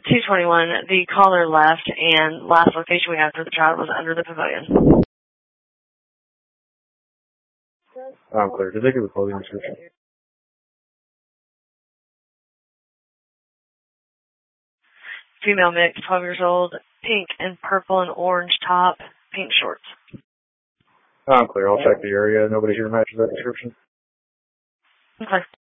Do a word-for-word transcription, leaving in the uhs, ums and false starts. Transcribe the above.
two twenty-one, the caller left, and last location we have for the child was under the pavilion. I'm clear. Did they give a clothing description? Female mix, twelve years old, pink and purple and orange top, pink shorts. I'm clear. I'll check the area. Nobody here matches that description. Okay.